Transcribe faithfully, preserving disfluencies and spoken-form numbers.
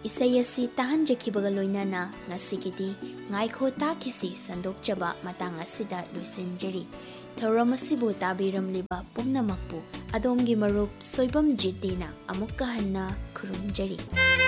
isai asi tahanjakibaga loinana ngasigidi ngaikho takisi sandokchaba matang asida lusinjari thauram asibu tabiramliba pumnamakpu adomgi marup soibam jitina amukka hanna khurumjari.